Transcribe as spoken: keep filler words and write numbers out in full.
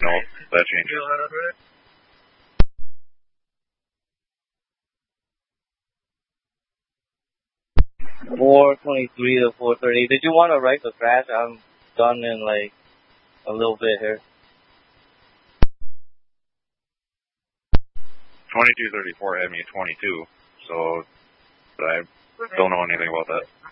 No, that changed. four twenty-three to four thirty. Did you want to write the crash? I'm done in like a little bit here. twenty-two thirty-four had me at twenty-two, so but I don't know anything about that.